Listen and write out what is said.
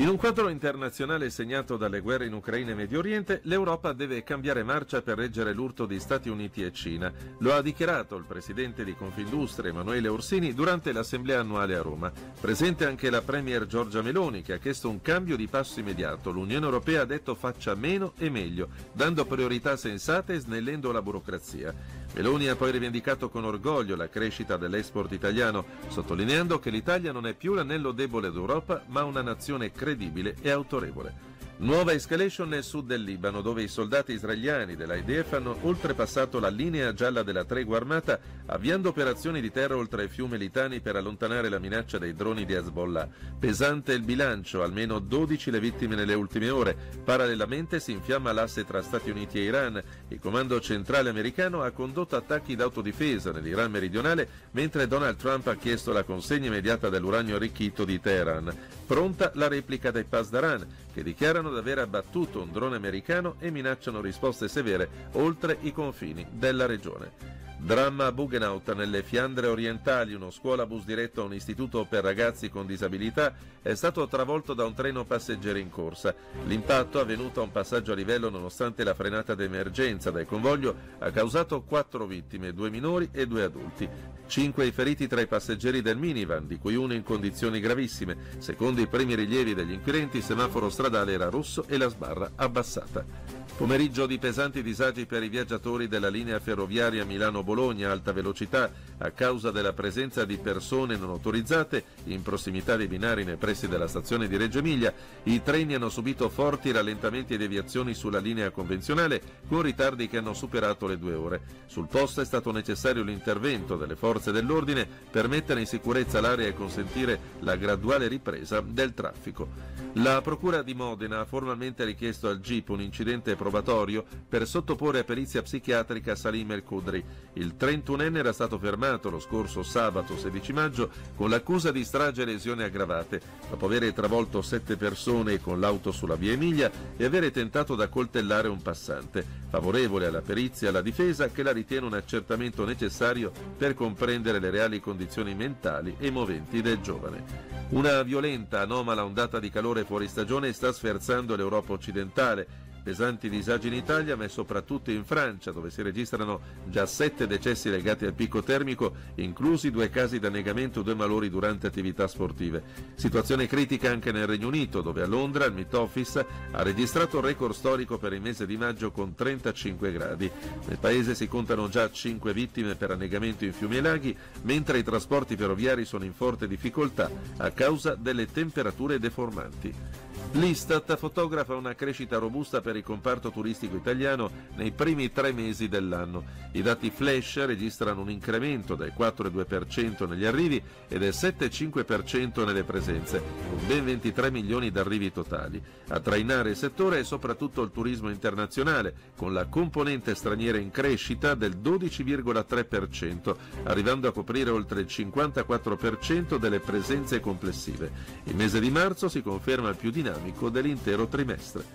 In un quadro internazionale segnato dalle guerre in Ucraina e Medio Oriente, l'Europa deve cambiare marcia per reggere l'urto di Stati Uniti e Cina. Lo ha dichiarato il presidente di Confindustria Emanuele Orsini durante l'assemblea annuale a Roma. Presente anche la premier Giorgia Meloni, che ha chiesto un cambio di passo immediato. L'Unione Europea ha detto faccia meno e meglio, dando priorità sensate e snellendo la burocrazia. Meloni ha poi rivendicato con orgoglio la crescita dell'export italiano, sottolineando che l'Italia non è più l'anello debole d'Europa, ma una nazione credibile e autorevole. Nuova escalation nel sud del Libano, dove i soldati israeliani dell'IDF hanno oltrepassato la linea gialla della tregua armata, avviando operazioni di terra oltre il fiume Litani per allontanare la minaccia dei droni di Hezbollah. Pesante il bilancio, almeno 12 le vittime nelle ultime ore. Parallelamente si infiamma l'asse tra Stati Uniti e Iran. Il comando centrale americano ha condotto attacchi d'autodifesa nell'Iran meridionale, mentre Donald Trump ha chiesto la consegna immediata dell'uranio arricchito di Teheran. Pronta la replica dei Pasdaran, che dichiarano di aver abbattuto un drone americano e minacciano risposte severe oltre i confini della regione. Dramma a Bugenhout, nelle Fiandre orientali. Uno scuolabus diretto a un istituto per ragazzi con disabilità è stato travolto da un treno passeggeri in corsa. L'impatto, avvenuto a un passaggio a livello nonostante la frenata d'emergenza del convoglio, ha causato 4 vittime, 2 minori e 2 adulti. 5 i feriti tra i passeggeri del minivan, di cui uno in condizioni gravissime. Secondo i primi rilievi degli inquirenti, il semaforo stradale era rosso e la sbarra abbassata. Pomeriggio di pesanti disagi per i viaggiatori della linea ferroviaria Milano-Bologna alta velocità a causa della presenza di persone non autorizzate in prossimità dei binari nei pressi della stazione di Reggio Emilia. I treni hanno subito forti rallentamenti e deviazioni sulla linea convenzionale, con ritardi che hanno superato le 2 ore. Sul posto è stato necessario l'intervento delle forze dell'ordine per mettere in sicurezza l'area e consentire la graduale ripresa del traffico. La Procura di Modena ha formalmente richiesto al GIP un incidente probatorio per sottoporre a perizia psichiatrica Salim El Khudri. Il 31enne era stato fermato lo scorso sabato 16 maggio con l'accusa di strage e lesioni aggravate, dopo aver travolto 7 persone con l'auto sulla via Emilia e avere tentato di accoltellare un passante. Favorevole alla perizia alla difesa, che la ritiene un accertamento necessario per comprendere le reali condizioni mentali e moventi del giovane. Una violenta, anomala ondata di calore fuori stagione sta sferzando l'Europa occidentale. Pesanti disagi in Italia, ma soprattutto in Francia, dove si registrano già 7 decessi legati al picco termico, inclusi 2 casi di annegamento, 2 malori durante attività sportive. Situazione critica anche nel Regno Unito, dove a Londra il Met Office ha registrato un record storico per il mese di maggio con 35 gradi. Nel paese si contano già 5 vittime per annegamento in fiumi e laghi, mentre i trasporti ferroviari sono in forte difficoltà a causa delle temperature deformanti. L'Istat fotografa una crescita robusta per il comparto turistico italiano nei primi 3 mesi dell'anno. I dati flash registrano un incremento del 4,2% negli arrivi e del 7,5% nelle presenze, con ben 23 milioni di arrivi totali. A trainare il settore è soprattutto il turismo internazionale, con la componente straniera in crescita del 12,3%, arrivando a coprire oltre il 54% delle presenze complessive. Il mese di marzo si conferma il più dinamico dell'intero trimestre.